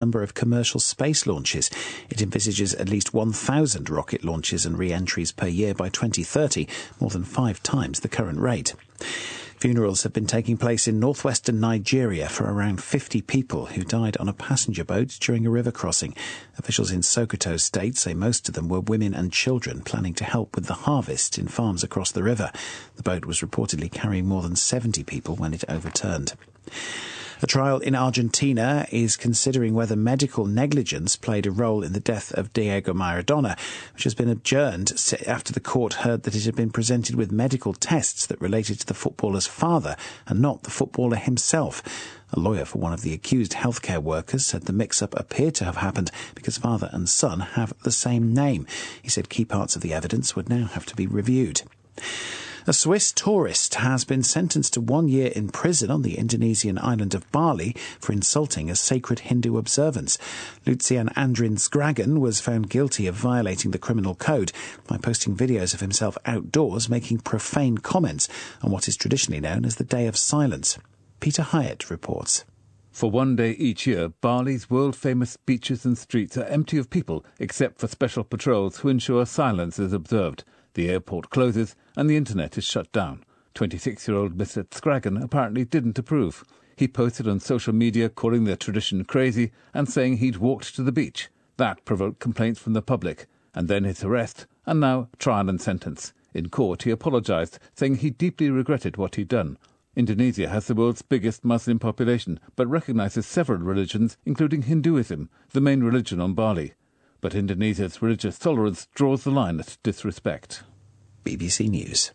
number of commercial space launches. It envisages at least 1,000 rocket launches and re-entries per year by 2030, more than 5 times the current rate. Funerals have been taking place in northwestern Nigeria for around 50 people who died on a passenger boat during a river crossing. Officials in Sokoto State say most of them were women and children planning to help with the harvest in farms across the river. The boat was reportedly carrying more than 70 people when it overturned. A trial in Argentina is considering whether medical negligence played a role in the death of Diego Maradona, which has been adjourned after the court heard that it had been presented with medical tests that related to the footballer's father and not the footballer himself. A lawyer for one of the accused healthcare workers said the mix-up appeared to have happened because father and son have the same name. He said key parts of the evidence would now have to be reviewed. A Swiss tourist has been sentenced to 1 year in prison on the Indonesian island of Bali for insulting a sacred Hindu observance. Lucian Andrin Sgragan was found guilty of violating the criminal code by posting videos of himself outdoors making profane comments on what is traditionally known as the Day of Silence. Peter Hyatt reports. For 1 day each year, Bali's world-famous beaches and streets are empty of people except for special patrols who ensure silence is observed. The airport closes and the internet is shut down. 26-year-old Mr. Skragan apparently didn't approve. He posted on social media calling the tradition crazy and saying he'd walked to the beach. That provoked complaints from the public, and then his arrest, and now trial and sentence. In court, he apologised, saying he deeply regretted what he'd done. Indonesia has the world's biggest Muslim population, but recognises several religions, including Hinduism, the main religion on Bali. But Indonesia's religious tolerance draws the line at disrespect. BBC News.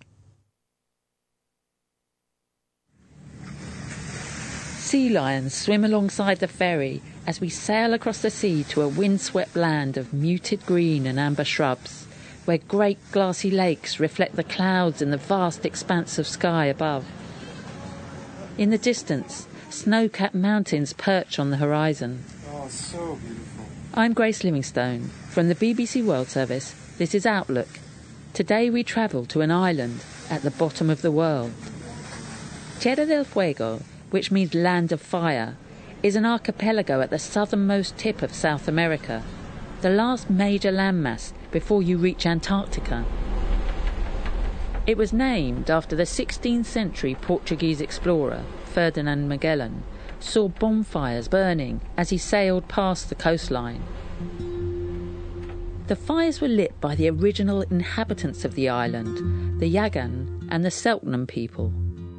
Sea lions swim alongside the ferry as we sail across the sea to a windswept land of muted green and amber shrubs, where great glassy lakes reflect the clouds in the vast expanse of sky above. In the distance, snow-capped mountains perch on the horizon. Oh, so beautiful. I'm Grace Livingstone. From the BBC World Service, this is Outlook. Today we travel to an island at the bottom of the world. Tierra del Fuego, which means land of fire, is an archipelago at the southernmost tip of South America, the last major landmass before you reach Antarctica. It was named after the 16th century Portuguese explorer, Ferdinand Magellan, saw bonfires burning as he sailed past the coastline. The fires were lit by the original inhabitants of the island, the Yagan and the Selknam people.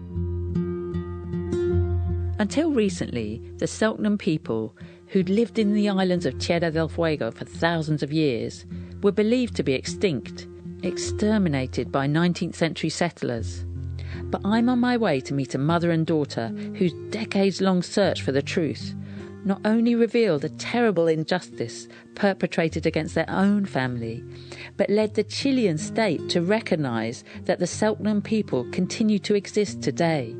Until recently, the Selknam people, who'd lived in the islands of Tierra del Fuego for thousands of years, were believed to be extinct, exterminated by 19th century settlers. But I'm on my way to meet a mother and daughter whose decades-long search for the truth not only revealed a terrible injustice perpetrated against their own family, but led the Chilean state to recognise that the Selknam people continue to exist today.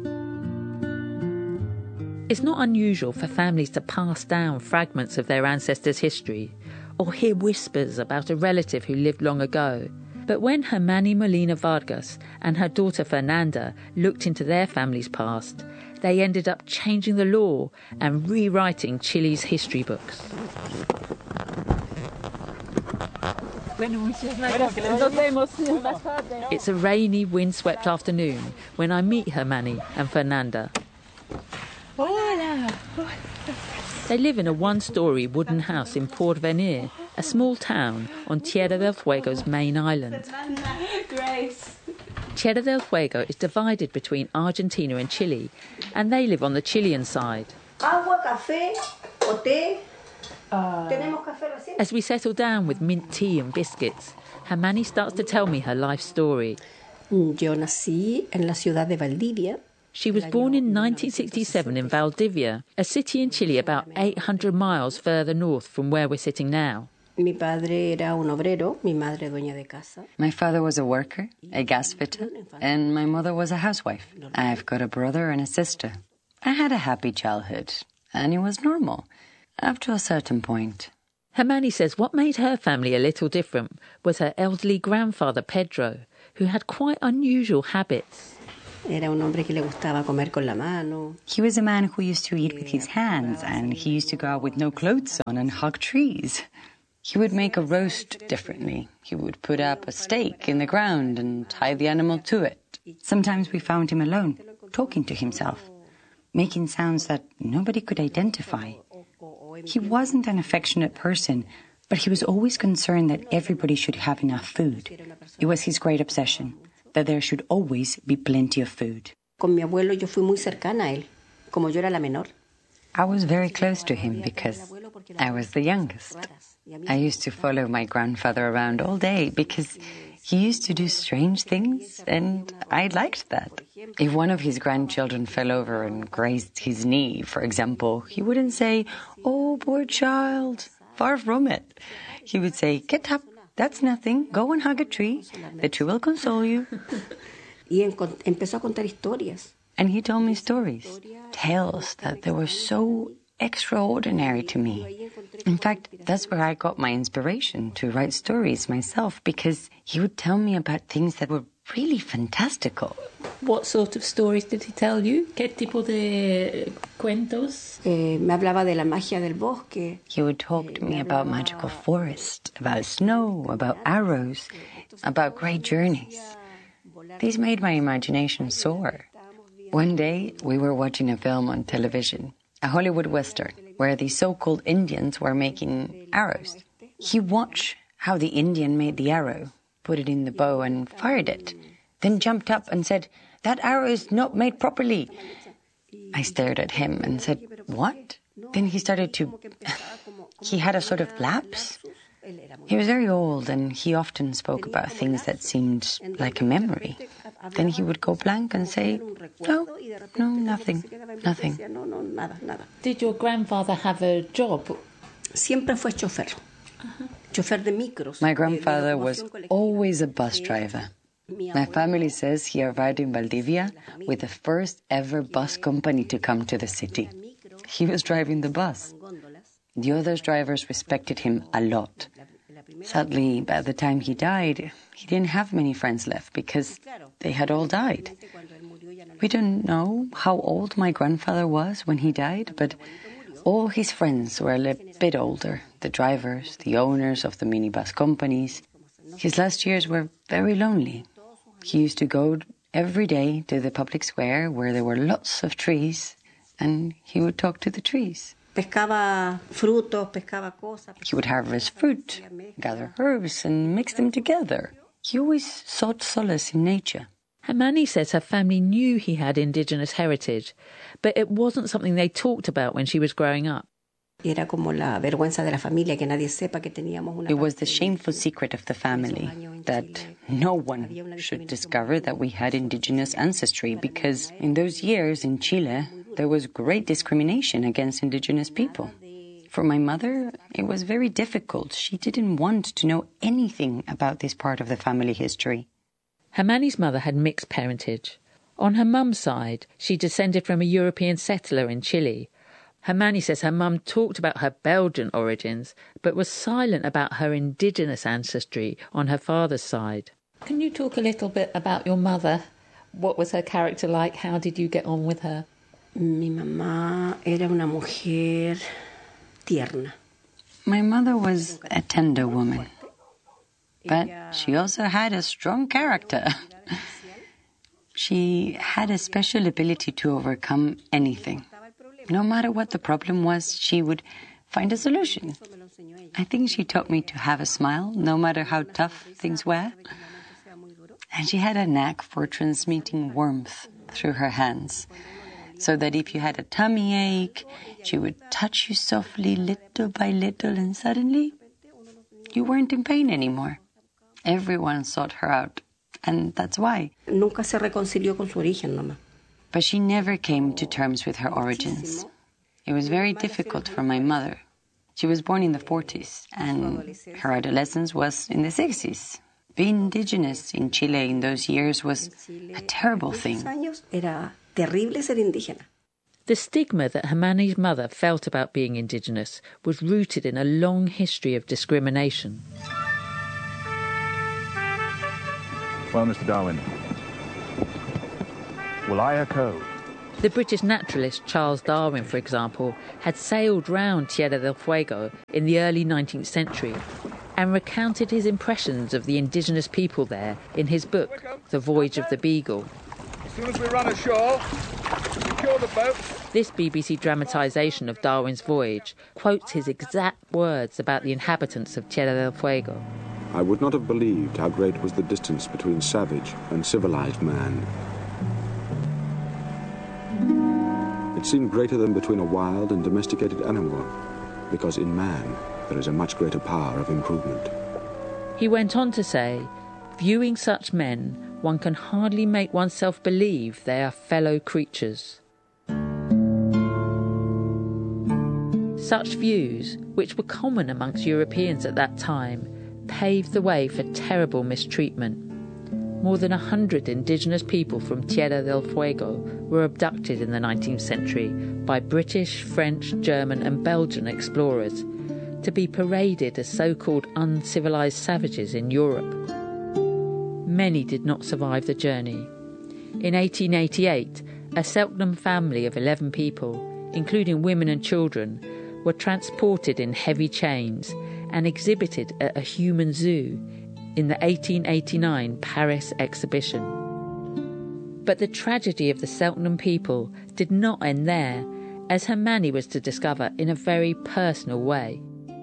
It's not unusual for families to pass down fragments of their ancestors' history or hear whispers about a relative who lived long ago. But when Hermani Molina Vargas and her daughter Fernanda looked into their family's past, they ended up changing the law and rewriting Chile's history books. It's a rainy, windswept afternoon when I meet Hermani and Fernanda. They live in a one-storey wooden house in Porvenir, a small town on Tierra del Fuego's main island. Grace. Tierra del Fuego is divided between Argentina and Chile, and they live on the Chilean side. Agua, café, o té. As we settle down with mint tea and biscuits, Hermani starts to tell me her life story. Yo nací en la ciudad de Valdivia. She was born in 1967 in Valdivia, a city in Chile about 800 miles further north from where we're sitting now. Mi padre era un obrero, mi madre dueña de casa. My father was a worker, a gas fitter, and my mother was a housewife. I've got a brother and a sister. I had a happy childhood, and it was normal, up to a certain point. Hermani says what made her family a little different was her elderly grandfather Pedro, who had quite unusual habits. Era un hombre que le gustaba comer con la mano. He was a man who used to eat with his hands, and he used to go out with no clothes on and hug trees. He would make a roast differently. He would put up a stake in the ground and tie the animal to it. Sometimes we found him alone, talking to himself, making sounds that nobody could identify. He wasn't an affectionate person, but he was always concerned that everybody should have enough food. It was his great obsession, that there should always be plenty of food. Con mi abuelo yo fui muy cercana a él, como yo era la menor. I was very close to him because I was the youngest. I used to follow my grandfather around all day because he used to do strange things, and I liked that. If one of his grandchildren fell over and grazed his knee, for example, he wouldn't say, "Oh, poor child," far from it. He would say, "Get up, that's nothing, go and hug a tree, the tree will console you." Y empezó a contar historias. And he told me stories, tales that they were so extraordinary to me. In fact, that's where I got my inspiration to write stories myself, because he would tell me about things that were really fantastical. What sort of stories did he tell you? ¿Qué tipo de cuentos? Me hablaba de la magia del bosque. He would talk to me about magical forest, about snow, about arrows, about great journeys. These made my imagination soar. One day, we were watching a film on television, a Hollywood Western, where the so-called Indians were making arrows. He watched how the Indian made the arrow, put it in the bow and fired it, then jumped up and said, "That arrow is not made properly." I stared at him and said, "What?" Then he started to... He had a sort of lapse. He was very old, and he often spoke about things that seemed like a memory. Then he would go blank and say, No, nothing. Did your grandfather have a job? Siempre fue chofer. Chofer de micros. My grandfather was always a bus driver. My family says he arrived in Valdivia with the first ever bus company to come to the city. He was driving the bus. The other drivers respected him a lot. Sadly, by the time he died, he didn't have many friends left because they had all died. We don't know how old my grandfather was when he died, but all his friends were a bit older, the drivers, the owners of the minibus companies. His last years were very lonely. He used to go every day to the public square where there were lots of trees, and he would talk to the trees. Pescaba frutos, pescaba cosas. He would harvest fruit, gather herbs, and mix them together. He always sought solace in nature. Hamani says her family knew he had indigenous heritage, but it wasn't something they talked about when she was growing up. Era como la vergüenza de la familia, que nadie sepa que teníamos una. It was the shameful secret of the family that no one should discover that we had indigenous ancestry, because in those years in Chile, there was great discrimination against indigenous people. For my mother, it was very difficult. She didn't want to know anything about this part of the family history. Hamani's mother had mixed parentage. On her mum's side, she descended from a European settler in Chile. Hamani says her mum talked about her Belgian origins, but was silent about her indigenous ancestry on her father's side. Can you talk a little bit about your mother? What was her character like? How did you get on with her? Mi mamá era una mujer tierna. My mother was a tender woman, but she also had a strong character. She had a special ability to overcome anything. No matter what the problem was, she would find a solution. I think she taught me to have a smile, no matter how tough things were. And she had a knack for transmitting warmth through her hands, so that if you had a tummy ache, she would touch you softly little by little, and suddenly you weren't in pain anymore. Everyone sought her out, and that's why. Nunca se reconcilió con su origen, mamá. But she never came to terms with her origins. It was very difficult for my mother. She was born in the 40s, and her adolescence was in the 60s. Being indigenous in Chile in those years was a terrible thing. Era terrible ser indígena. The stigma that Hamani's mother felt about being indigenous was rooted in a long history of discrimination. Well, Mr. Darwin, will I echo. The British naturalist Charles Darwin, for example, had sailed round Tierra del Fuego in the early 19th century and recounted his impressions of the indigenous people there in his book, The Voyage of the Beagle. As soon as we run ashore, secure the boat. This BBC dramatisation of Darwin's voyage quotes his exact words about the inhabitants of Tierra del Fuego. I would not have believed how great was the distance between savage and civilized man. It seemed greater than between a wild and domesticated animal, because in man there is a much greater power of improvement. He went on to say, viewing such men, one can hardly make oneself believe they are fellow creatures. Such views, which were common amongst Europeans at that time, paved the way for terrible mistreatment. More than 100 indigenous people from Tierra del Fuego were abducted in the 19th century by British, French, German and Belgian explorers to be paraded as so-called uncivilized savages in Europe. Many did not survive the journey. In 1888, a Selknam family of 11 people, including women and children, were transported in heavy chains and exhibited at a human zoo in the 1889 Paris exhibition. But the tragedy of the Selknam people did not end there, as Hermione was to discover in a very personal way.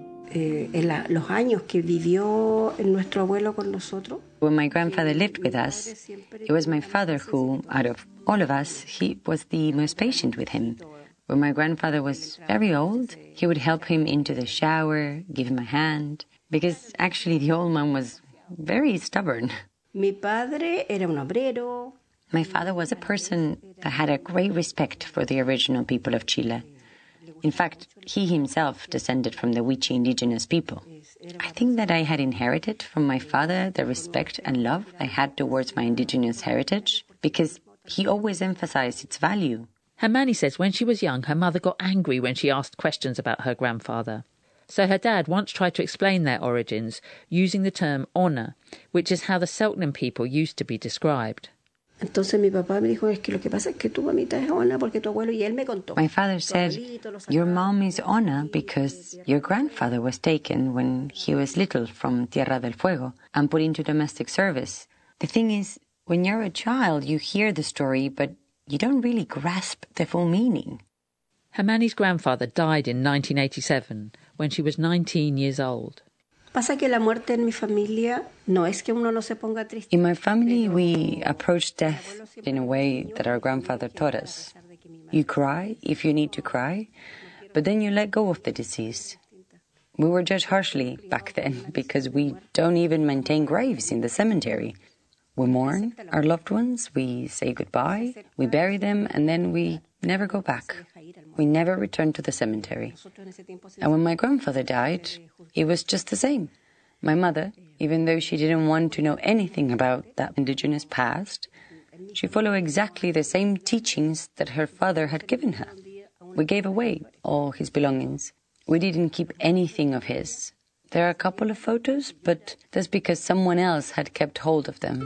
Los años que vivió nuestro abuelo con nosotros. When my grandfather lived with us, it was my father who, out of all of us, he was the most patient with him. When my grandfather was very old, he would help him into the shower, give him a hand, because actually the old man was very stubborn. Mi padre era un obrero. My father was a person that had a great respect for the original people of Chile. In fact, he himself descended from the Wichi indigenous people. I think that I had inherited from my father the respect and love I had towards my indigenous heritage, because he always emphasized its value. Hermione says when she was young, her mother got angry when she asked questions about her grandfather. So her dad once tried to explain their origins using the term Ona, which is how the Selknam people used to be described. Entonces mi papá me dijo, es que lo que pasa es que tu mamita es Ona porque tu abuelo, y él me contó. My father said, your mom is Ona because your grandfather was taken when he was little from Tierra del Fuego and put into domestic service. The thing is, when you're a child, you hear the story, but you don't really grasp the full meaning. Hermione's grandfather died in 1987 when she was 19 years old. Pasa que la muerte en mi familia no es que uno no se ponga triste. In my family, we approach death in a way that our grandfather taught us. You cry if you need to cry, but then you let go of the disease. We were judged harshly back then because we don't even maintain graves in the cemetery. We mourn our loved ones, we say goodbye, we bury them, and then we never go back. We never return to the cemetery. And when my grandfather died, it was just the same. My mother, even though she didn't want to know anything about that indigenous past, she followed exactly the same teachings that her father had given her. We gave away all his belongings. We didn't keep anything of his. There are a couple of photos, but that's because someone else had kept hold of them.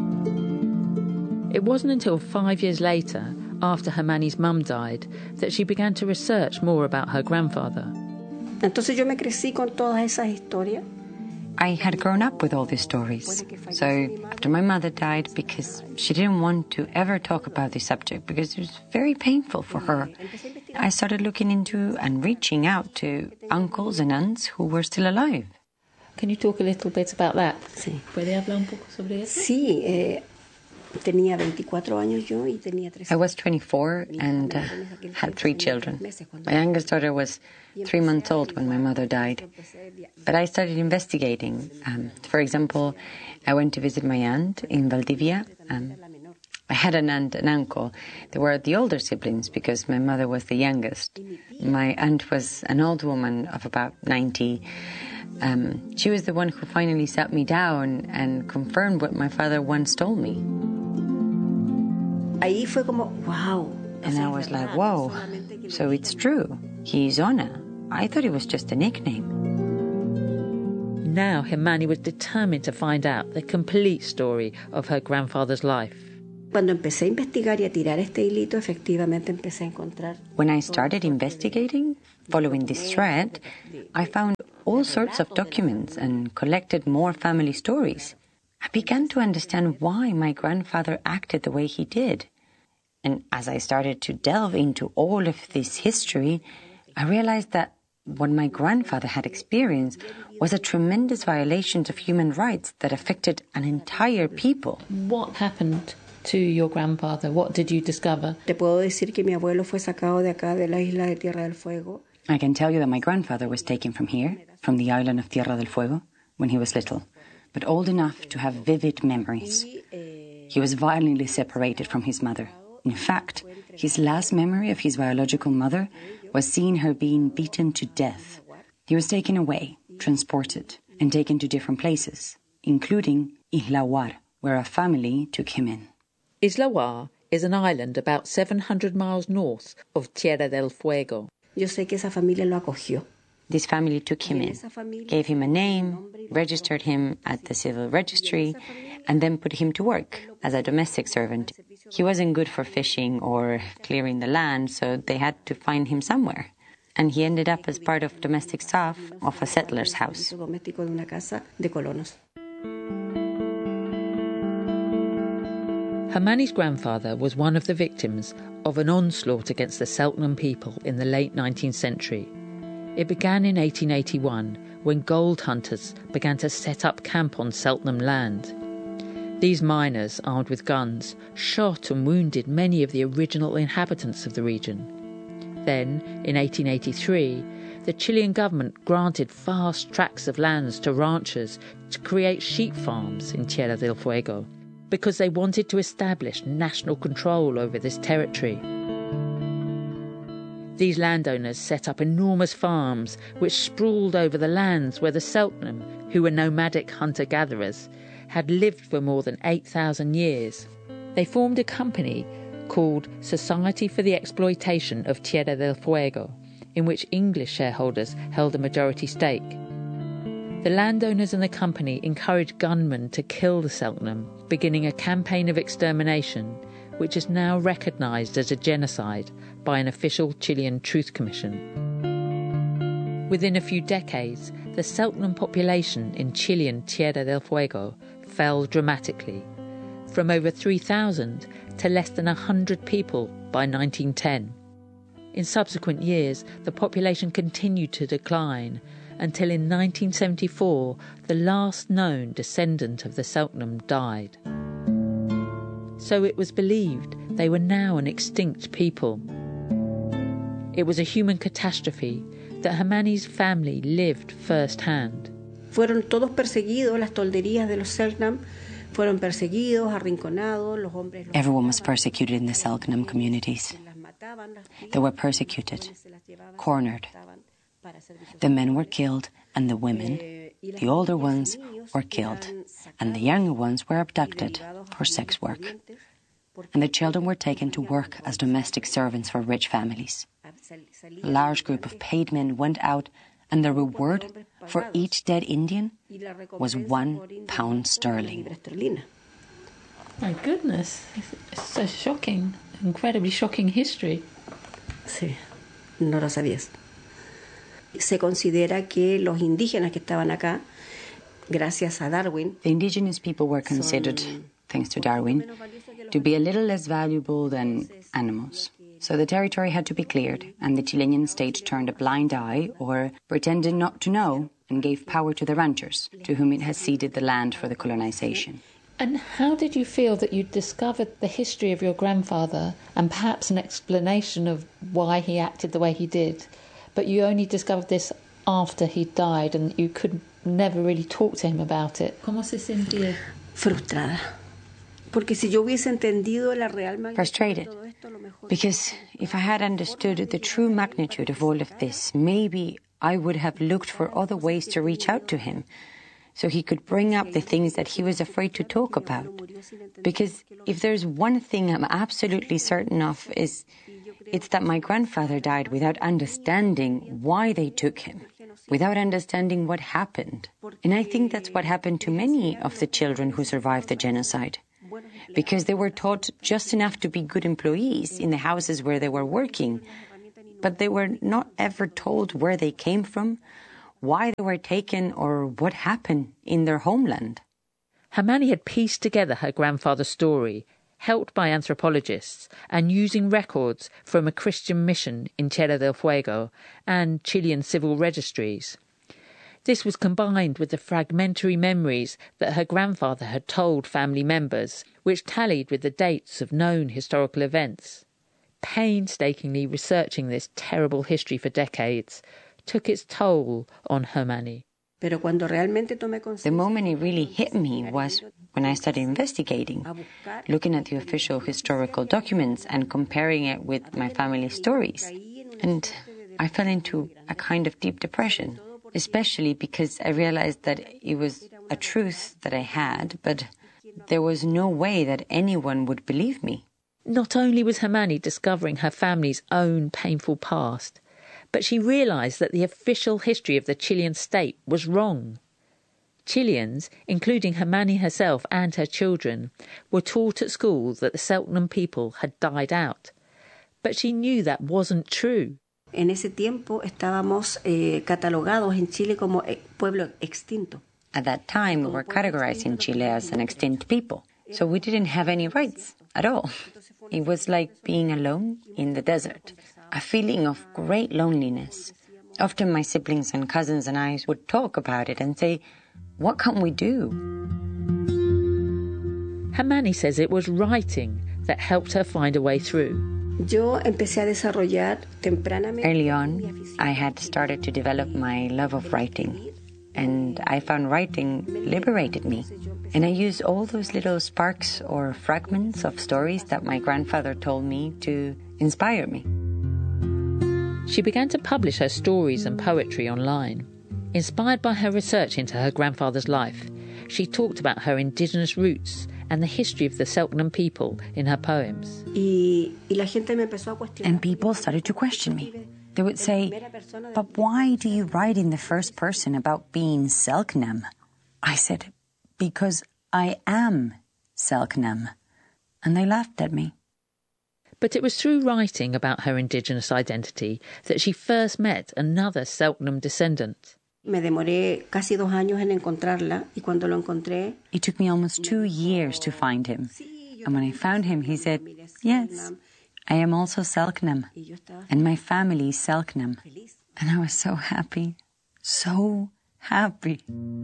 It wasn't until 5 years later, after Hermione's mum died, that she began to research more about her grandfather. Entonces yo me crecí con todas esas historias. I had grown up with all these stories. So after my mother died, because she didn't want to ever talk about this subject, because it was very painful for her, I started looking into and reaching out to uncles and aunts who were still alive. Can you talk a little bit about that? Sí. ¿Puede hablar un poco sobre eso? Sí, tenía 24 años yo y tenía 3 I was 24 and had 3 children. My youngest daughter was 3 months old when my mother died. But I started investigating. For example, I went to visit my aunt in Valdivia. I had an aunt and uncle. They were the older siblings because my mother was the youngest. My aunt was an old woman of about 90. She was the one who finally sat me down and confirmed what my father once told me. Ahí fue como, wow. And I was like, whoa, so it's true. He's Ona. I thought it was just a nickname. Now Hermione was determined to find out the complete story of her grandfather's life. Cuando empecé a investigar y a tirar este hilito, efectivamente empecé a encontrar. When I started investigating, following this thread, I found all sorts of documents and collected more family stories. I began to understand why my grandfather acted the way he did. And as I started to delve into all of this history, I realized that what my grandfather had experienced was a tremendous violation of human rights that affected an entire people. What happened to your grandfather? What did you discover? Te puedo decir que mi abuelo fue sacado de acá, de la isla de Tierra del Fuego. I can tell you that my grandfather was taken from here, from the island of Tierra del Fuego, when he was little, but old enough to have vivid memories. He was violently separated from his mother. In fact, his last memory of his biological mother was seeing her being beaten to death. He was taken away, transported, and taken to different places, including Isla Huar, where a family took him in. Isla Huar is an island about 700 miles north of Tierra del Fuego. Yo sé que esa familia lo acogió. This family took him in, gave him a name, registered him at the civil registry, and then put him to work as a domestic servant. He wasn't good for fishing or clearing the land, so they had to find him somewhere. And he ended up as part of domestic staff of a settler's house. Hermani's grandfather was one of the victims of an onslaught against the Selknam people in the late 19th century. It began in 1881 when gold hunters began to set up camp on Selknam land. These miners, armed with guns, shot and wounded many of the original inhabitants of the region. Then, in 1883, the Chilean government granted vast tracts of lands to ranchers to create sheep farms in Tierra del Fuego because they wanted to establish national control over this territory. These landowners set up enormous farms which sprawled over the lands where the Selknam, who were nomadic hunter-gatherers, had lived for more than 8,000 years. They formed a company called Society for the Exploitation of Tierra del Fuego, in which English shareholders held a majority stake. The landowners and the company encouraged gunmen to kill the Selknam, beginning a campaign of extermination, which is now recognised as a genocide by an official Chilean Truth Commission. Within a few decades, the Selknam population in Chilean Tierra del Fuego fell dramatically, from over 3,000 to less than 100 people by 1910. In subsequent years, the population continued to decline until in 1974, the last known descendant of the Selknam died. So it was believed they were now an extinct people. It was a human catastrophe that Hermani's family lived firsthand. Fueron todos perseguidos, las tolderías de los Selknam fueron perseguidos, arrinconados, los hombres. Everyone was persecuted in the Selknam communities. They were persecuted, cornered. The men were killed and the women, the older ones, were killed, and the younger ones were abducted for sex work. And the children were taken to work as domestic servants for rich families. A large group of paid men went out, and the reward for each dead Indian was £1 sterling. My goodness, it's so shocking, incredibly shocking history. Sí, no lo sabías. Se considera que los indígenas que estaban acá, gracias a Darwin, the indigenous people were considered, thanks to Darwin, to be a little less valuable than animals. So the territory had to be cleared, and the Chilean state turned a blind eye or pretended not to know and gave power to the ranchers, to whom it had ceded the land for the colonization. And how did you feel that you discovered the history of your grandfather and perhaps an explanation of why he acted the way he did, but you only discovered this after he died and you could never really talk to him about it? ¿Cómo se sentía? Frustrada. Porque si yo hubiese entendido la real magnitud. Frustrated. Because if I had understood the true magnitude of all of this, maybe I would have looked for other ways to reach out to him, so he could bring up the things that he was afraid to talk about. Because if there's one thing I'm absolutely certain of, it's that my grandfather died without understanding why they took him, without understanding what happened. And I think that's what happened to many of the children who survived the genocide. because they were taught just enough to be good employees in the houses where they were working. But they were not ever told where they came from, why they were taken, or what happened in their homeland. Hermione had pieced together her grandfather's story, helped by anthropologists, and using records from a Christian mission in Tierra del Fuego and Chilean civil registries. This was combined with the fragmentary memories that her grandfather had told family members, which tallied with the dates of known historical events. Painstakingly researching this terrible history for decades took its toll on Hermione. The moment it really hit me was when I started investigating, looking at the official historical documents and comparing it with my family's stories. And I fell into a kind of deep depression, especially because I realized that it was a truth that I had, but there was no way that anyone would believe me. Not only was Hermione discovering her family's own painful past, but she realised that the official history of the Chilean state was wrong. Chileans, including Hermione herself and her children, were taught at school that the Selknam people had died out. But she knew that wasn't true. En ese tiempo estábamos catalogados en Chile como pueblo extinto. At that time, we were categorized in Chile as an extinct people, so we didn't have any rights at all. It was like being alone in the desert, a feeling of great loneliness. Often my siblings and cousins and I would talk about it and say, what can we do? Hermione says it was writing that helped her find a way through. Early on, I had started to develop my love of writing, and I found writing liberated me. And I used all those little sparks or fragments of stories that my grandfather told me to inspire me. She began to publish her stories and poetry online. Inspired by her research into her grandfather's life, she talked about her indigenous roots and the history of the Selknam people in her poems. And people started to question me. They would say, but why do you write in the first person about being Selknam? I said, because I am Selknam. And they laughed at me. But it was through writing about her indigenous identity that she first met another Selknam descendant. Me demoré casi 2 años en encontrarla, y cuando lo encontré... It took me almost 2 years to find him. And when I found him, he said, yes, I am also Selknam, and my family is Selknam. And I was so happy, so happy.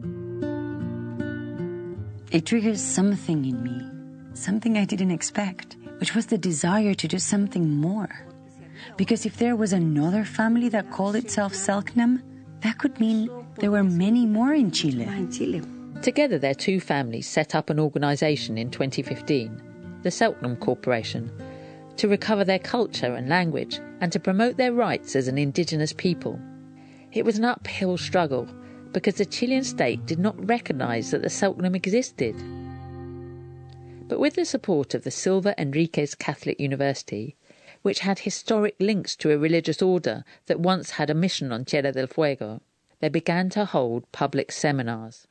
It triggered something in me, something I didn't expect, which was the desire to do something more. Because if there was another family that called itself Selknam, that could mean there were many more in Chile. Together, their two families set up an organisation in 2015, the Selknam Corporation, to recover their culture and language and to promote their rights as an indigenous people. It was an uphill struggle because the Chilean state did not recognise that the Selknam existed. But with the support of the Silva Enriquez Catholic University, which had historic links to a religious order that once had a mission on Tierra del Fuego, they began to hold public seminars.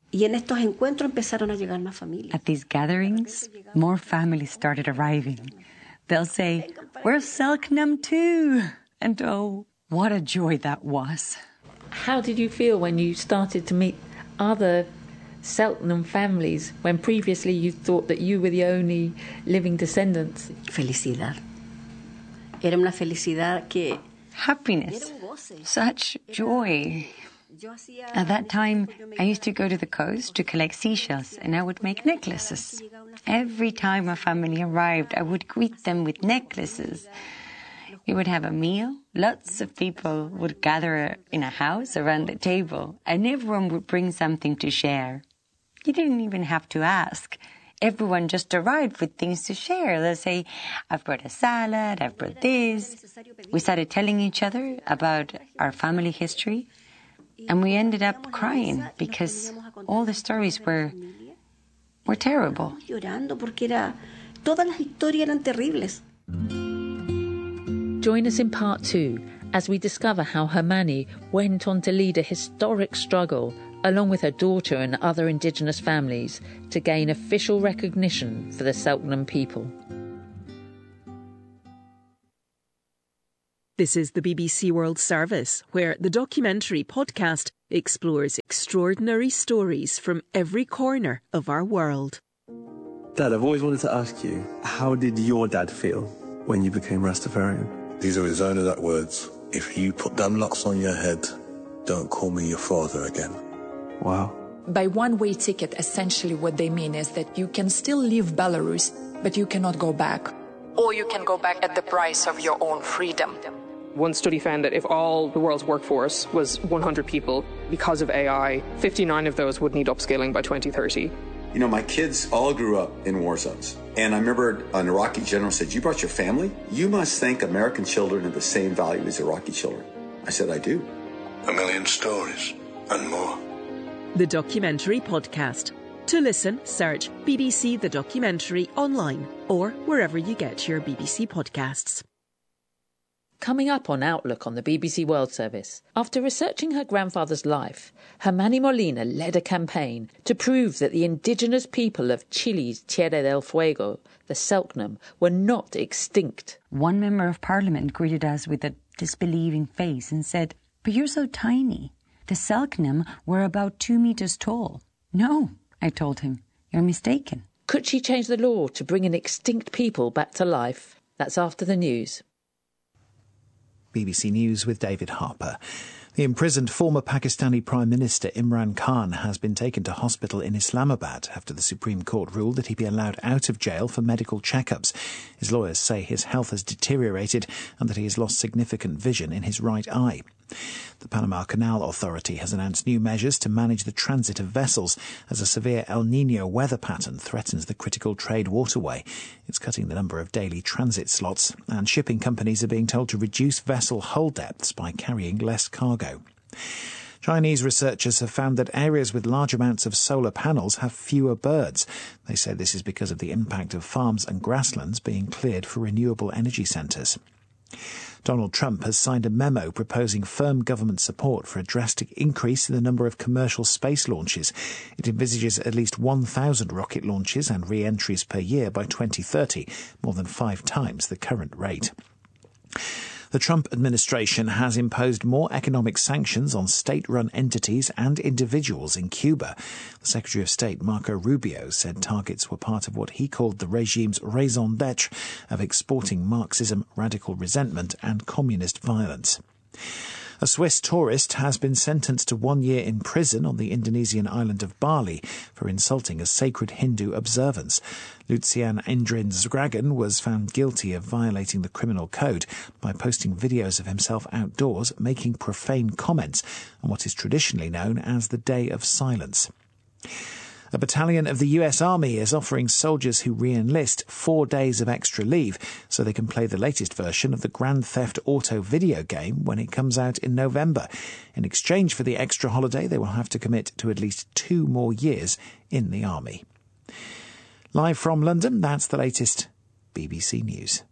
At these gatherings, more families started arriving. They'll say, we're Selknam too! And oh, what a joy that was. How did you feel when you started to meet other Selknam families, when previously you thought that you were the only living descendants? Felicidad. Era una felicidad que... Happiness. Such joy. At that time, I used to go to the coast to collect seashells, and I would make necklaces. Every time a family arrived, I would greet them with necklaces. We would have a meal. Lots of people would gather in a house around the table, and everyone would bring something to share. You didn't even have to ask. Everyone just arrived with things to share. They'll say, I've brought a salad, I've brought this. We started telling each other about our family history, and we ended up crying because all the stories were terrible. Join us in part 2 as we discover how Hermione went on to lead a historic struggle along with her daughter and other indigenous families, to gain official recognition for the Selknam people. This is the BBC World Service, where the documentary podcast explores extraordinary stories from every corner of our world. Dad, I've always wanted to ask you, how did your dad feel when you became Rastafarian? These are his own exact words. If you put them locks on your head, don't call me your father again. Wow. By one-way ticket, essentially what they mean is that you can still leave Belarus, but you cannot go back. Or you can go back at the price of your own freedom. One study found that if all the world's workforce was 100 people, because of AI, 59 of those would need upskilling by 2030. You know, my kids all grew up in war zones. And I remember an Iraqi general said, "You brought your family? You must think American children have the same value as Iraqi children." I said, "I do." 1,000,000 stories and more. The Documentary Podcast. To listen, search BBC The Documentary online or wherever you get your BBC podcasts. Coming up on Outlook on the BBC World Service, after researching her grandfather's life, Germany Molina led a campaign to prove that the indigenous people of Chile's Tierra del Fuego, the Selknam, were not extinct. One member of parliament greeted us with a disbelieving face and said, "But you're so tiny. The Selknam were about 2 meters tall." "No," I told him, "you're mistaken." Could she change the law to bring an extinct people back to life? That's after the news. BBC News with David Harper. The imprisoned former Pakistani Prime Minister Imran Khan has been taken to hospital in Islamabad after the Supreme Court ruled that he be allowed out of jail for medical checkups. His lawyers say his health has deteriorated and that he has lost significant vision in his right eye. The Panama Canal Authority has announced new measures to manage the transit of vessels as a severe El Niño weather pattern threatens the critical trade waterway. It's cutting the number of daily transit slots, and shipping companies are being told to reduce vessel hull depths by carrying less cargo. Chinese researchers have found that areas with large amounts of solar panels have fewer birds. They say this is because of the impact of farms and grasslands being cleared for renewable energy centres. Donald Trump has signed a memo proposing firm government support for a drastic increase in the number of commercial space launches. It envisages at least 1,000 rocket launches and re-entries per year by 2030, more than 5 times the current rate. The Trump administration has imposed more economic sanctions on state-run entities and individuals in Cuba. The Secretary of State, Marco Rubio, said targets were part of what he called the regime's raison d'etre of exporting Marxism, radical resentment and communist violence. A Swiss tourist has been sentenced to 1 year in prison on the Indonesian island of Bali for insulting a sacred Hindu observance. Lucian Indrinsgragan was found guilty of violating the criminal code by posting videos of himself outdoors making profane comments on what is traditionally known as the Day of Silence. A battalion of the US Army is offering soldiers who re-enlist 4 days of extra leave so they can play the latest version of the Grand Theft Auto video game when it comes out in November. In exchange for the extra holiday, they will have to commit to at least 2 more years in the Army. Live from London, that's the latest BBC News.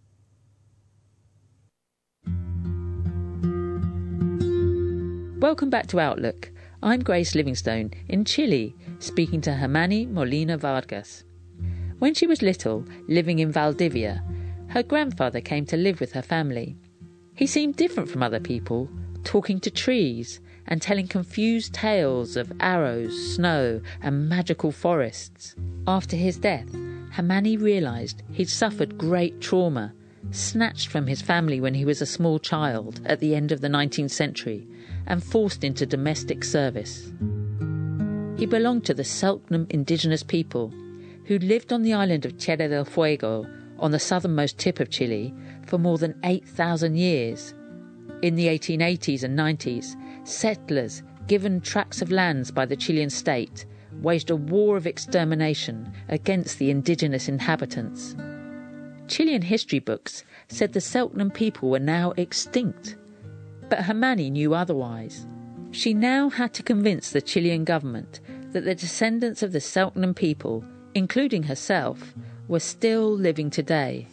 Welcome back to Outlook. I'm Grace Livingstone in Chile, speaking to Germany Molina Vargas. When she was little, living in Valdivia, her grandfather came to live with her family. He seemed different from other people, talking to trees and telling confused tales of arrows, snow and magical forests. After his death, Germany realised he'd suffered great trauma, snatched from his family when he was a small child at the end of the 19th century and forced into domestic service. He belonged to the Selknam indigenous people who lived on the island of Tierra del Fuego on the southernmost tip of Chile for more than 8,000 years. In the 1880s and 90s, settlers given tracts of lands by the Chilean state waged a war of extermination against the indigenous inhabitants. Chilean history books said the Selknam people were now extinct, but Germany knew otherwise. She now had to convince the Chilean government that the descendants of the Selknam people, including herself, were still living today.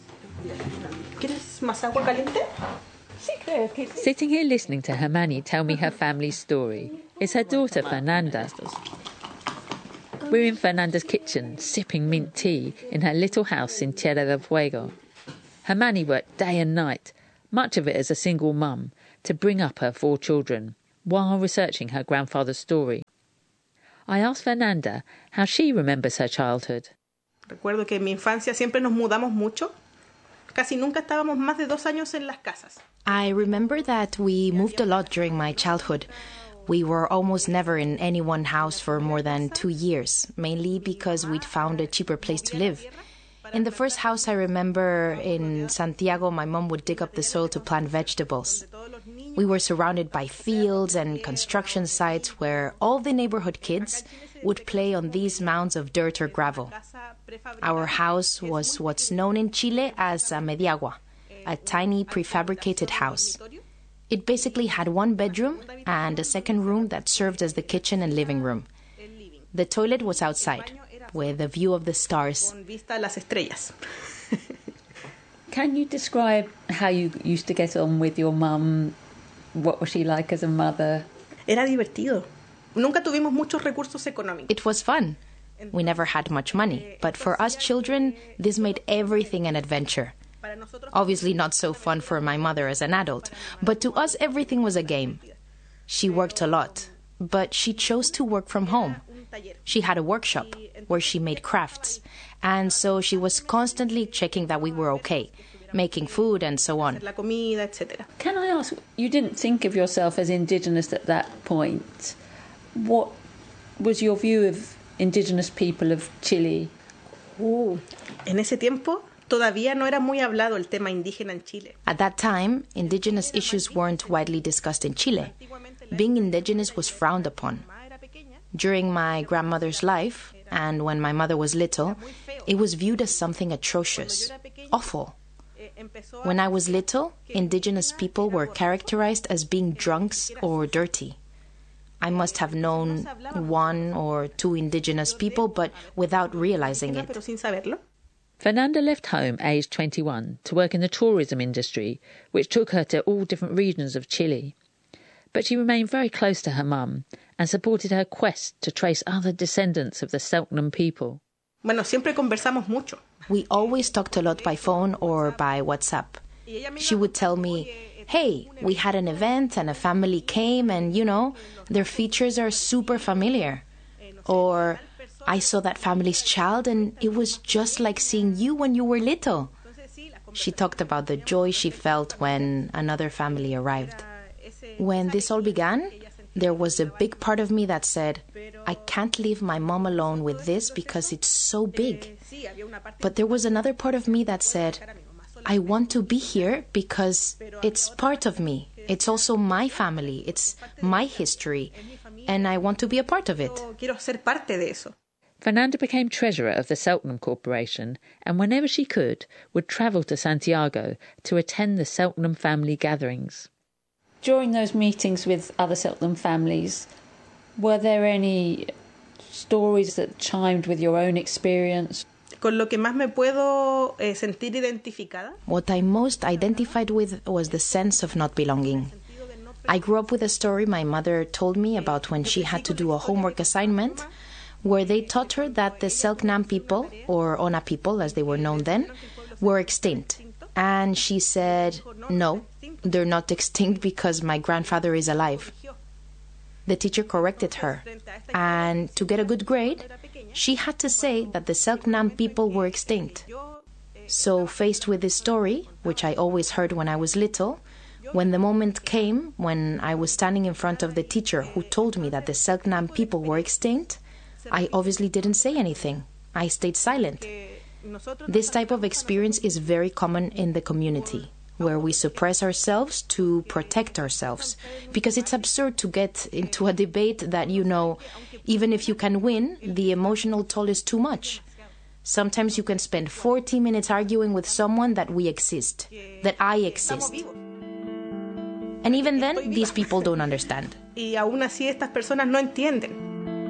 Sitting here listening to Germany tell me her family's story, It's her daughter, Fernanda. We're in Fernanda's kitchen, sipping mint tea in her little house in Tierra del Fuego. Hermani worked day and night, much of it as a single mum, to bring up her 4 children, while researching her grandfather's story. I asked Fernanda how she remembers her childhood. Recuerdo que en mi infancia siempre nos mudamos mucho. Casi nunca estábamos más de 2 años en las casas. I remember that we moved a lot during my childhood. We were almost never in any one house for more than 2 years, mainly because we'd found a cheaper place to live. In the first house I remember in Santiago, my mom would dig up the soil to plant vegetables. We were surrounded by fields and construction sites where all the neighborhood kids would play on these mounds of dirt or gravel. Our house was what's known in Chile as a mediagua, a tiny prefabricated house. It basically had 1 bedroom and a second room that served as the kitchen and living room. The toilet was outside, with a view of the stars. Can you describe how you used to get on with your mum? What was she like as a mother? Era divertido. Nunca tuvimos muchos recursos económicos. It was fun. We never had much money, but for us children, this made everything an adventure. Obviously not so fun for my mother as an adult, but to us everything was a game. She worked a lot, but she chose to work from home. She had a workshop where she made crafts, and so she was constantly checking that we were okay, making food and so on. Can I ask, you didn't think of yourself as indigenous at that point. What was your view of indigenous people of Chile? En ese tiempo todavía no era muy hablado el tema indígena en Chile. At that time, indigenous issues weren't widely discussed in Chile. Being indigenous was frowned upon. During my grandmother's life, and when my mother was little, it was viewed as something atrocious, awful. When I was little, indigenous people were characterized as being drunks or dirty. I must have known 1 or 2 indigenous people, but without realizing it. Fernanda left home aged 21 to work in the tourism industry, which took her to all different regions of Chile. But she remained very close to her mum and supported her quest to trace other descendants of the Selknam people. Siempre conversamos mucho. We always talked a lot by phone or by WhatsApp. She would tell me, hey, we had an event and a family came and, their features are super familiar. Or, I saw that family's child and it was just like seeing you when you were little. She talked about the joy she felt when another family arrived. When this all began, there was a big part of me that said, I can't leave my mom alone with this because it's so big. But there was another part of me that said, I want to be here because it's part of me. It's also my family. It's my history. And I want to be a part of it. Fernanda became treasurer of the Selknam Corporation and whenever she could, would travel to Santiago to attend the Selknam family gatherings. During those meetings with other Selknam families, were there any stories that chimed with your own experience? Con lo que más me puedo sentir identificada. What I most identified with was the sense of not belonging. I grew up with a story my mother told me about when she had to do a homework assignment where they taught her that the Selknam people, or Ona people as they were known then, were extinct. And she said, no, they're not extinct because my grandfather is alive. The teacher corrected her, and to get a good grade, she had to say that the Selknam people were extinct. So faced with this story, which I always heard when I was little, when the moment came when I was standing in front of the teacher who told me that the Selknam people were extinct, I obviously didn't say anything. I stayed silent. This type of experience is very common in the community, where we suppress ourselves to protect ourselves, because it's absurd to get into a debate that, even if you can win, the emotional toll is too much. Sometimes you can spend 40 minutes arguing with someone that we exist, that I exist. And even then, these people don't understand. Y aún así estas personas no entienden.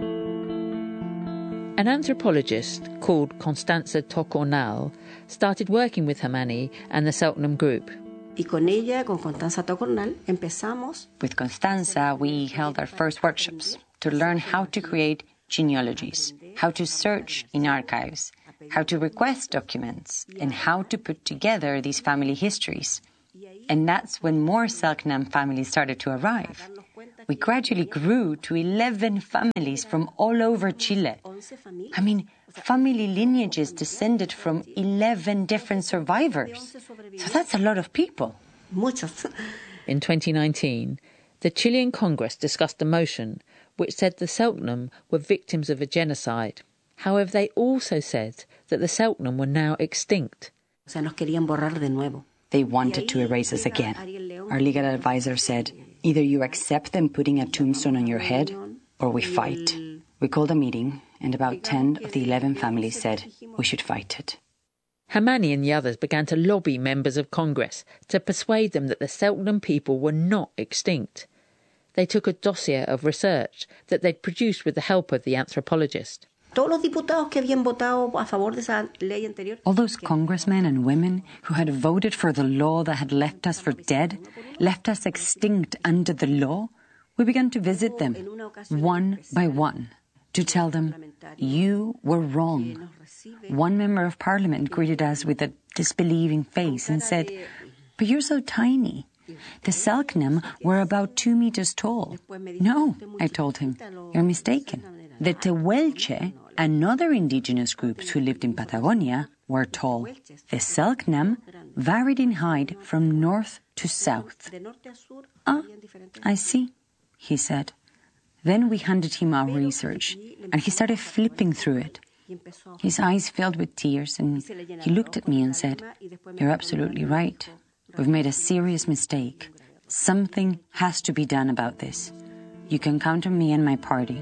An anthropologist called Constanza Tocornal started working with Hermani and the Selknam group. Y con ella, con Constanza Tocornal, empezamos. With Constanza, we held our first workshops to learn how to create genealogies, how to search in archives, how to request documents, and how to put together these family histories. And that's when more Selknam families started to arrive. We gradually grew to 11 families from all over Chile. I mean, family lineages descended from 11 different survivors. So that's a lot of people. Muchos. In 2019, the Chilean Congress discussed a motion which said the Selknam were victims of a genocide. However, they also said that the Selknam were now extinct. O sea, nos querían borrar de nuevo. They wanted to erase us again. Our legal advisor said, either you accept them putting a tombstone on your head, or we fight. We called a meeting, and about 10 of the 11 families said we should fight it. Hamani and the others began to lobby members of Congress to persuade them that the Selknam people were not extinct. They took a dossier of research that they'd produced with the help of the anthropologist. Todos los diputados que habían votado a favor de esa ley anterior. All those congressmen and women who had voted for the law that had left us for dead, left us extinct under the law, we began to visit them, one by one, to tell them, you were wrong. One member of parliament greeted us with a disbelieving face and said, but you're so tiny. The Selknam were about 2 meters tall. No, I told him, you're mistaken. The Tehuelche and other indigenous groups who lived in Patagonia were tall. The Selknam varied in height from north to south. Ah, I see, he said. Then we handed him our research, and he started flipping through it. His eyes filled with tears, and he looked at me and said, you're absolutely right. We've made a serious mistake. Something has to be done about this. You can count on me and my party.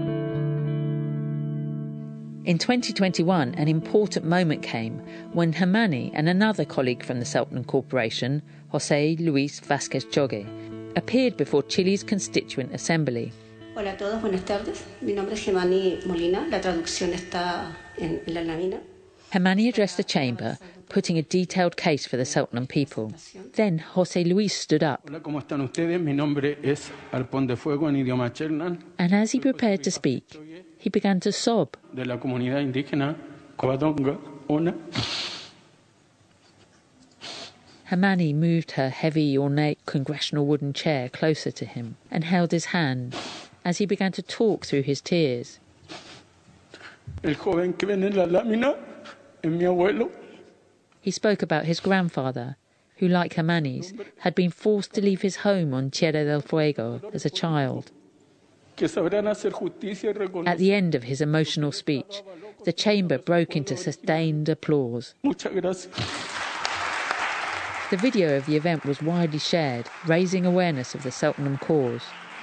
In 2021, an important moment came when Hamani and another colleague from the Selknam Corporation, José Luis Vázquez Chogue, appeared before Chile's Constituent Assembly. Hola a todos, buenas tardes. Mi nombre es Hamani Molina. La traducción está en la lámina. Hamani addressed the chamber, putting a detailed case for the Selknam people. Then José Luis stood up. Hola, ¿cómo están ustedes? Mi nombre es Arpón de Fuego en idioma Chernan. And as he prepared to speak, he began to sob. De la comunidad indígena Covadonga, Ona. Hamani moved her heavy, ornate congressional wooden chair closer to him and held his hand as he began to talk through his tears. El joven que ven en la lámina es mi abuelo. He spoke about his grandfather, who, like Hamani's, had been forced to leave his home on Tierra del Fuego as a child. At the end of his emotional speech, the chamber broke into sustained applause. The video of the event was widely shared, raising awareness of the Selknam cause.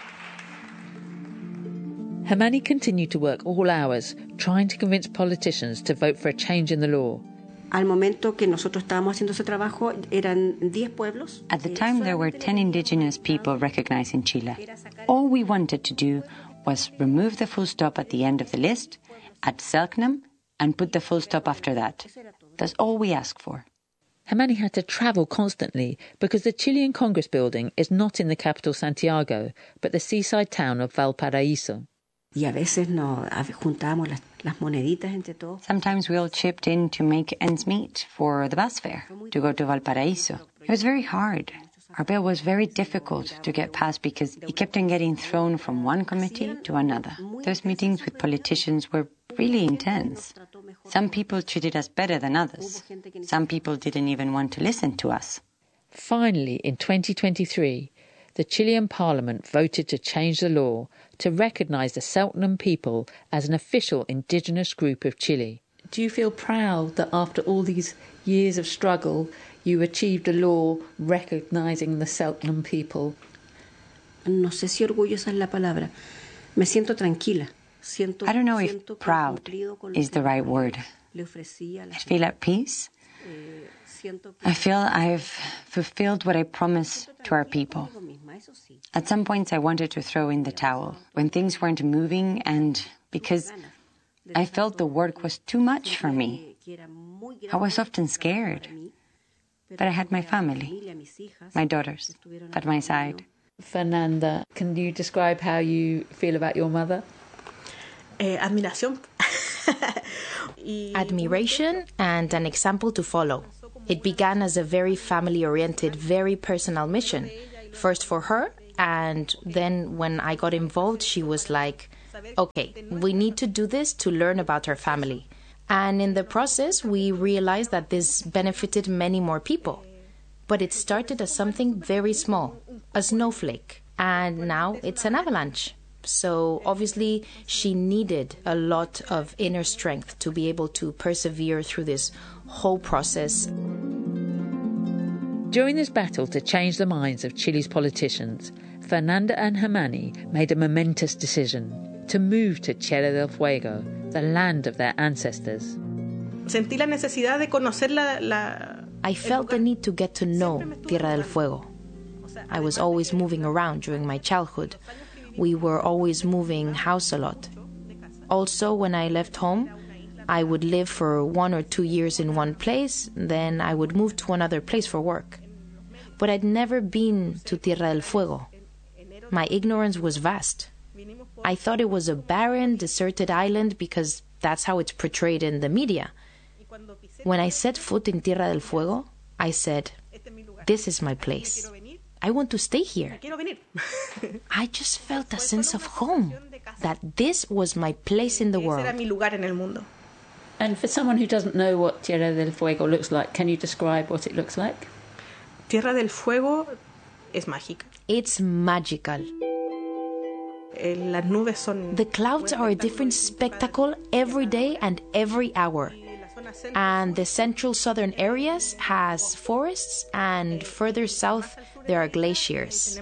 Hamani continued to work all hours, trying to convince politicians to vote for a change in the law. Al momento que nosotros estábamos haciendo ese trabajo, eran 10 pueblos. At the time, there were 10 indigenous people recognized in Chile. All we wanted to do was remove the full stop at the end of the list, add Selknam, and put the full stop after that. That's all we asked for. Hamani had to travel constantly because the Chilean Congress building is not in the capital Santiago, but the seaside town of Valparaíso. Y a veces nos juntábamos las moneditas entre todos. Sometimes we all chipped in to make ends meet for the bus fare, to go to Valparaíso. It was very hard. Our bill was very difficult to get passed because it kept on getting thrown from one committee to another. Those meetings with politicians were really intense. Some people treated us better than others. Some people didn't even want to listen to us. Finally, in 2023, the Chilean Parliament voted to change the law to recognise the Selknam people as an official indigenous group of Chile. Do you feel proud that after all these years of struggle, you achieved a law recognising the Selknam people? No sé si orgullosa es la palabra. Me siento tranquila. I don't know if proud is the right word. I feel at peace. I feel I've fulfilled what I promised to our people. At some points I wanted to throw in the towel when things weren't moving and because I felt the work was too much for me. I was often scared. But I had my family, my daughters, at my side. Fernanda, can you describe how you feel about your mother? Admiración. Admiration and an example to follow. It began as a very family-oriented, very personal mission. First for her, and then when I got involved, she was like, okay, we need to do this to learn about our family. And in the process, we realized that this benefited many more people. But it started as something very small, a snowflake, and now it's an avalanche. So obviously, she needed a lot of inner strength to be able to persevere through this whole process. During this battle to change the minds of Chile's politicians, Fernanda and Hermani made a momentous decision to move to Tierra del Fuego, the land of their ancestors. Sentí la necesidad de conocer I felt the need to get to know Tierra del Fuego. I was always moving around during my childhood. We were always moving house a lot. Also, when I left home, I would live for 1 or 2 years in one place, then I would move to another place for work. But I'd never been to Tierra del Fuego. My ignorance was vast. I thought it was a barren, deserted island because that's how it's portrayed in the media. When I set foot in Tierra del Fuego, I said, this is my place. I want to stay here. I just felt a sense of home, that this was my place in the world. And for someone who doesn't know what Tierra del Fuego looks like, can you describe what it looks like? Tierra del Fuego es mágica. It's magical. Las nubes son... The clouds are a different spectacle every day and every hour. And the central southern areas has forests, and further south there are glaciers.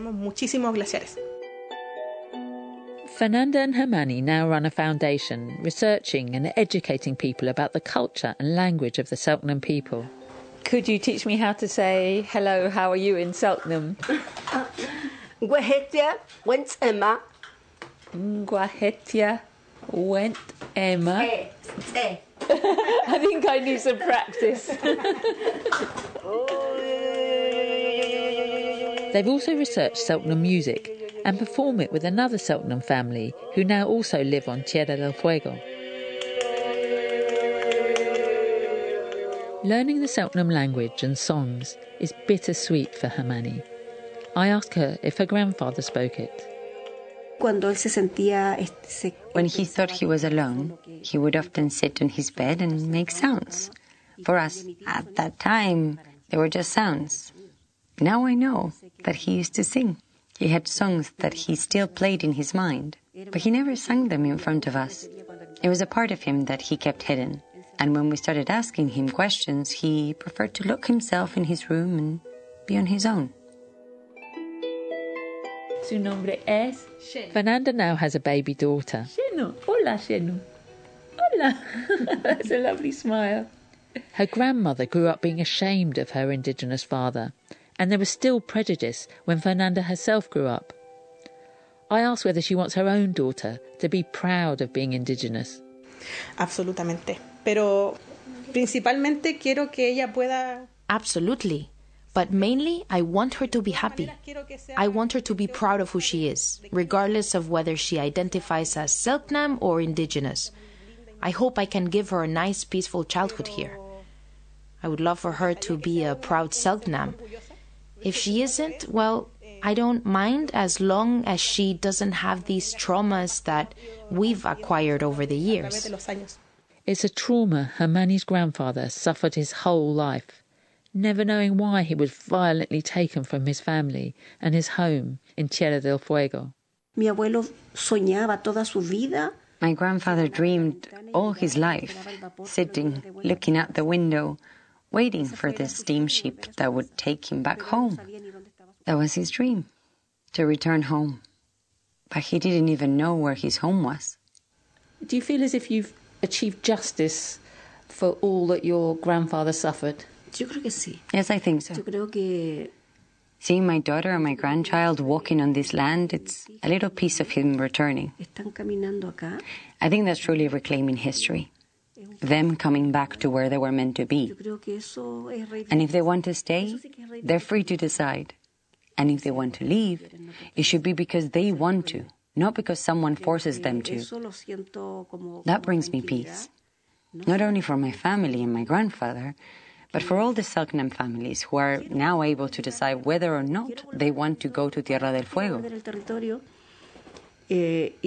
Fernanda and Hermani now run a foundation researching and educating people about the culture and language of the Selknam people. Could you teach me how to say hello, how are you in Selknam? Guahetia went Emma. Guahetia went Emma. I think I need some practice. They've also researched Selknam music and perform it with another Selknam family who now also live on Tierra del Fuego. Learning the Selknam language and songs is bittersweet for Hermani. I asked her if her grandfather spoke it. When he thought he was alone, he would often sit on his bed and make sounds. For us, at that time, they were just sounds. Now I know that he used to sing. He had songs that he still played in his mind, but he never sang them in front of us. It was a part of him that he kept hidden. And when we started asking him questions, he preferred to lock himself in his room and be on his own. Su nombre es? Fernanda now has a baby daughter. Shenu. Hola, Shenu. Hola. That's a lovely smile. Her grandmother grew up being ashamed of her indigenous father, and there was still prejudice when Fernanda herself grew up. I asked whether she wants her own daughter to be proud of being indigenous. Absolutamente. Pero principalmente quiero que ella pueda... Absolutely. But mainly, I want her to be happy. I want her to be proud of who she is, regardless of whether she identifies as Selknam or indigenous. I hope I can give her a nice, peaceful childhood here. I would love for her to be a proud Selknam. If she isn't, well, I don't mind as long as she doesn't have these traumas that we've acquired over the years. It's a trauma Hermani's grandfather suffered his whole life, never knowing why he was violently taken from his family and his home in Tierra del Fuego. Mi abuelo soñaba toda su vida. My grandfather dreamed all his life, sitting, looking out the window, waiting for the steamship that would take him back home. That was his dream, to return home. But he didn't even know where his home was. Do you feel as if you've achieved justice for all that your grandfather suffered? Yo creo que sí. Yes, I think so. Yo creo que... Seeing my daughter and my grandchild walking on this land, it's a little piece of him returning. Están caminando acá. I think that's truly reclaiming history. them coming back to where they were meant to be. And if they want to stay, they're free to decide. And if they want to leave, it should be because they want to, not because someone forces them to. That brings me peace, not only for my family and my grandfather, but for all the Selknam families who are now able to decide whether or not they want to go to Tierra del Fuego. It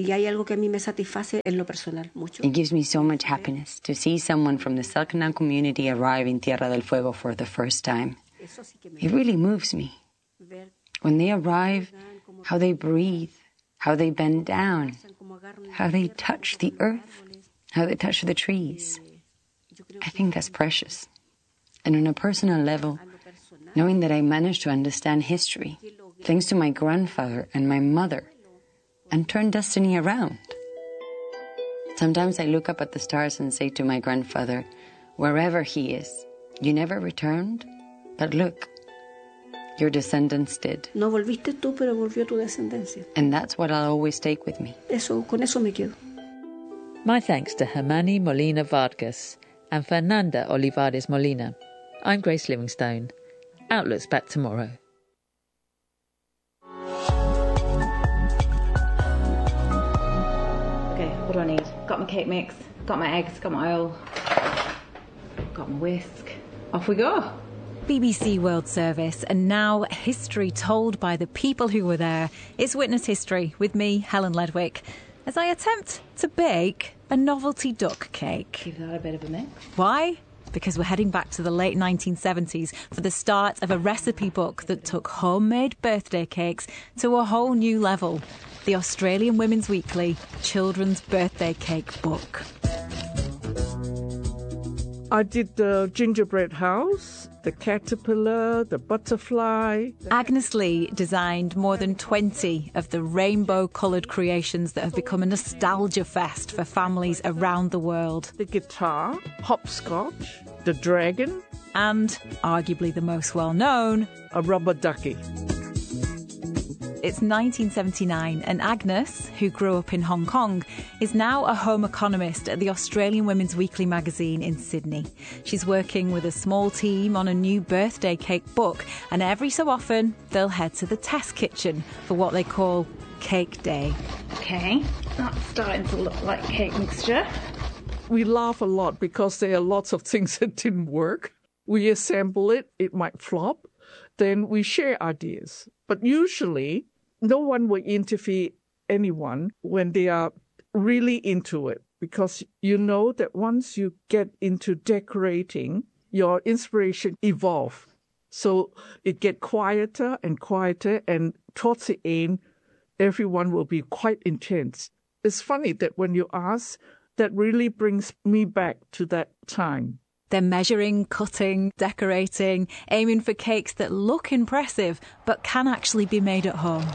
gives me so much happiness to see someone from the Selknam community arrive in Tierra del Fuego for the first time. It really moves me. When they arrive, how they breathe, how they bend down, how they touch the earth, how they touch the trees. I think that's precious. And on a personal level, knowing that I managed to understand history, thanks to my grandfather and my mother, and turn destiny around. Sometimes I look up at the stars and say to my grandfather, wherever he is, you never returned, but look, your descendants did. No volviste tú, pero volvió tu descendencia. And that's what I'll always take with me. Con eso me quedo. My thanks to Hermani Molina Vargas and Fernanda Olivares Molina. I'm Grace Livingstone. Outlook's back tomorrow. Okay, what do I need? Got my cake mix, got my eggs, got my oil, got my whisk. Off we go. BBC World Service, and now history told by the people who were there. It's Witness History with me, Helen Ledwick, as I attempt to bake a novelty duck cake. Give that a bit of a mix. Why? Because we're heading back to the late 1970s for the start of a recipe book that took homemade birthday cakes to a whole new level. The Australian Women's Weekly Children's Birthday Cake Book. I did the gingerbread house, the caterpillar, the butterfly. Agnes Lee designed more than 20 of the rainbow-coloured creations that have become a nostalgia fest for families around the world. The guitar, hopscotch, the dragon. And, arguably the most well-known, a rubber ducky. It's 1979 and Agnes, who grew up in Hong Kong, is now a home economist at the Australian Women's Weekly magazine in Sydney. She's working with a small team on a new birthday cake book, and every so often they'll head to the test kitchen for what they call Cake Day. Okay, that's starting to look like cake mixture. We laugh a lot because there are lots of things that didn't work. We assemble it, it might flop, then we share ideas. But usually no one will interview anyone when they are really into it, because you know that once you get into decorating, your inspiration evolves. So it gets quieter and quieter, and towards the end, everyone will be quite intense. It's funny that when you ask, that really brings me back to that time. They're measuring, cutting, decorating, aiming for cakes that look impressive but can actually be made at home.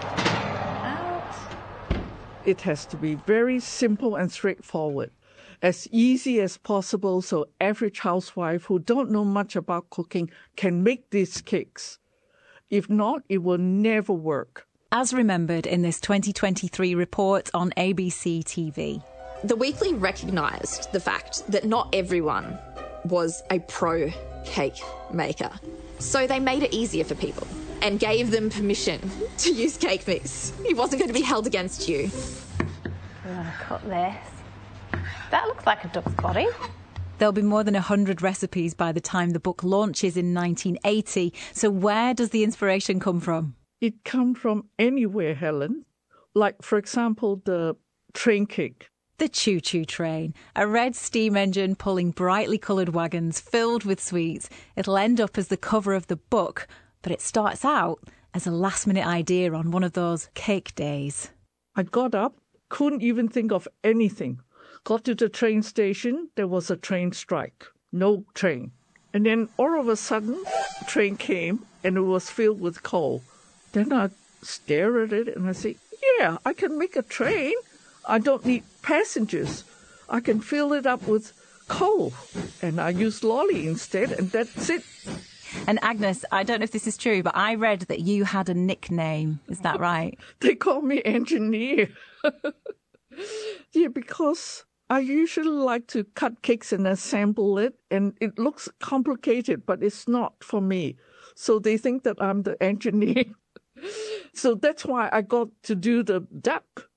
It has to be very simple and straightforward, as easy as possible, so average housewife who don't know much about cooking can make these cakes. If not, it will never work. As remembered in this 2023 report on ABC TV. The Weekly recognised the fact that not everyone was a pro cake maker. So they made it easier for people and gave them permission to use cake mix. It wasn't going to be held against you. I'm going to cut this. That looks like a duck's body. There'll be more than 100 recipes by the time the book launches in 1980. So where does the inspiration come from? It comes from anywhere, Helen. Like, for example, the train cake. The choo-choo train, a red steam engine pulling brightly coloured wagons filled with sweets. It'll end up as the cover of the book, but it starts out as a last-minute idea on one of those cake days. I got up, couldn't even think of anything. Got to the train station, there was a train strike. No train. And then all of a sudden, a train came and it was filled with coal. Then I stared at it and I said, yeah, I can make a train. I don't need passengers. I can fill it up with coal. And I use lolly instead, and that's it. And Agnes, I don't know if this is true, but I read that you had a nickname. Is that right? They call me Engineer. Yeah, because I usually like to cut cakes and assemble it, and it looks complicated, but it's not for me. So they think that I'm the engineer. So that's why I got to do the duck.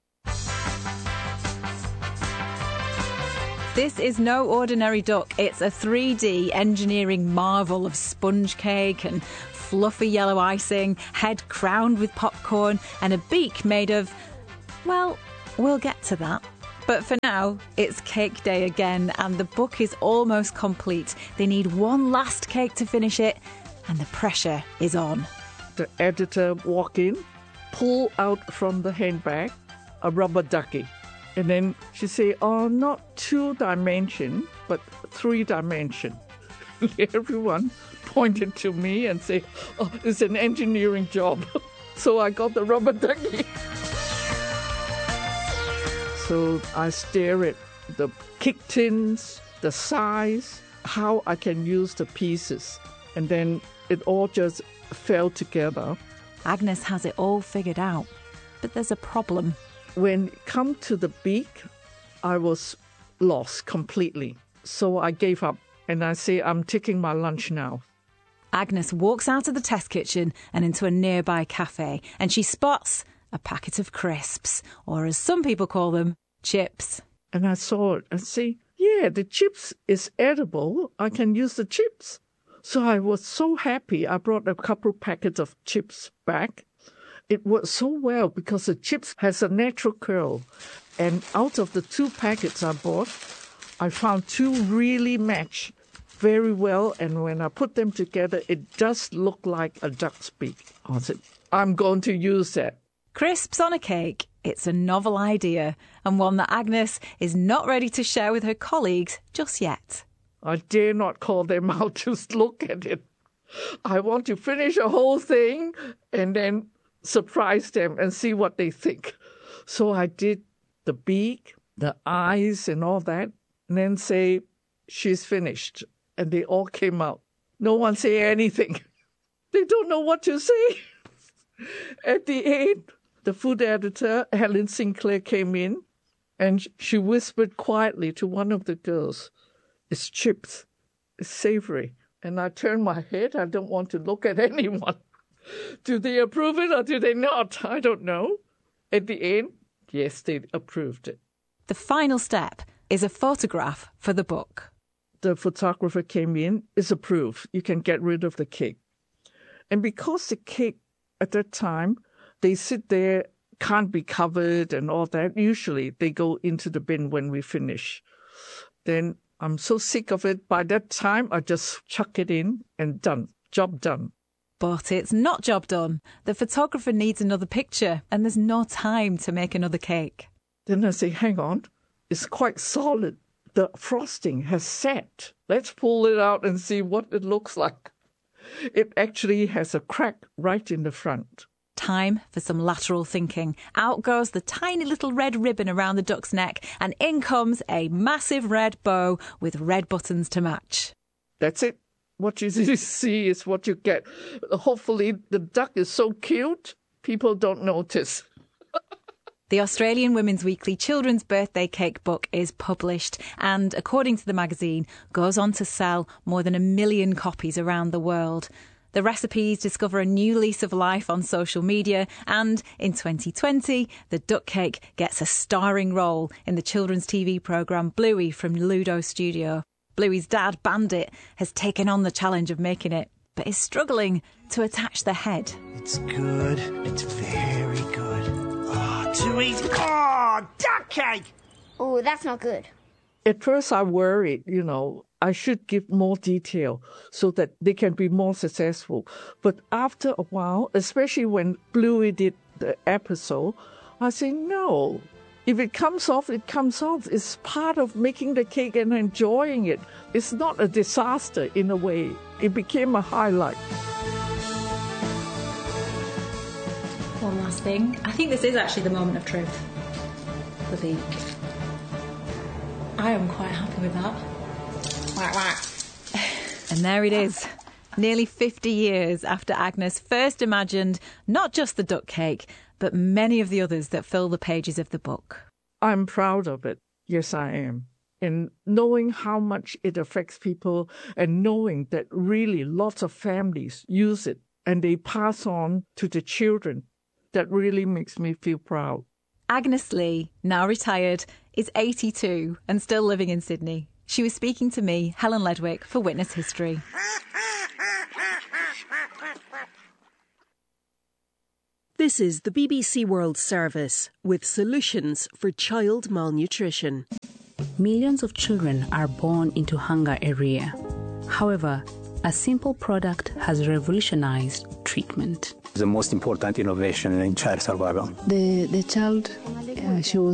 This is no ordinary duck. It's a 3D engineering marvel of sponge cake and fluffy yellow icing, head crowned with popcorn, and a beak made of, well, we'll get to that. But for now, it's cake day again, and the book is almost complete. They need one last cake to finish it, and the pressure is on. The editor walk in, pull out from the handbag a rubber ducky. And then she say, oh, not 2-dimension, but 3-dimension. Everyone pointed to me and say, oh, it's an engineering job. So I got the rubber ducky. So I stare at the cake tins, the size, how I can use the pieces. And then it all just fell together. Agnes has it all figured out, but there's a problem. When it come to the beak, I was lost completely. So I gave up and I say, I'm taking my lunch now. Agnes walks out of the test kitchen and into a nearby cafe, and she spots a packet of crisps, or as some people call them, chips. And I saw it and say, yeah, the chips is edible. I can use the chips. So I was so happy. I brought a couple packets of chips back. It worked so well because the chips has a natural curl. And out of the 2 packets I bought, I found 2 really match very well. And when I put them together, it does look like a duck's beak. I said, I'm going to use that. Crisps on a cake. It's a novel idea, and one that Agnes is not ready to share with her colleagues just yet. I dare not call them out to look at it. I want to finish a whole thing and then surprise them and see what they think. So I did the beak, the eyes and all that, and then say, she's finished. And they all came out. No one say anything. They don't know what to say. At the end, the food editor, Helen Sinclair, came in and she whispered quietly to one of the girls, it's chips, it's savory. And I turned my head. I don't want to look at anyone. Do they approve it or do they not? I don't know. At the end, yes, they approved it. The final step is a photograph for the book. The photographer came in, it's approved. You can get rid of the cake. And because the cake at that time, they sit there, can't be covered and all that. Usually they go into the bin when we finish. Then I'm so sick of it. By that time, I just chuck it in and done. Job done. But it's not job done. The photographer needs another picture and there's no time to make another cake. Then I say, hang on, it's quite solid. The frosting has set. Let's pull it out and see what it looks like. It actually has a crack right in the front. Time for some lateral thinking. Out goes the tiny little red ribbon around the duck's neck, and in comes a massive red bow with red buttons to match. That's it. What you see is what you get. Hopefully the duck is so cute, people don't notice. The Australian Women's Weekly Children's Birthday Cake book is published and, according to the magazine, goes on to sell more than 1 million copies around the world. The recipes discover a new lease of life on social media, and in 2020, the duck cake gets a starring role in the children's TV programme Bluey from Ludo Studio. Bluey's dad, Bandit, has taken on the challenge of making it, but is struggling to attach the head. It's good. It's very good. Oh, too easy. Oh, duck cake! Oh, that's not good. At first I worried, I should give more detail so that they can be more successful. But after a while, especially when Bluey did the episode, I say, no. If it comes off, it comes off. It's part of making the cake and enjoying it. It's not a disaster in a way. It became a highlight. One last thing. I think this is actually the moment of truth. The beak. I am quite happy with that. Whack, whack. And there it is. Nearly 50 years after Agnes first imagined not just the duck cake, but many of the others that fill the pages of the book. I'm proud of it. Yes, I am. And knowing how much it affects people and knowing that really lots of families use it and they pass on to the children, that really makes me feel proud. Agnes Lee, now retired, is 82 and still living in Sydney. She was speaking to me, Helen Ledwick, for Witness History. This is the BBC World Service with solutions for child malnutrition. Millions of children are born into hunger every year. However, a simple product has revolutionized treatment. The most important innovation in child survival. The child, she was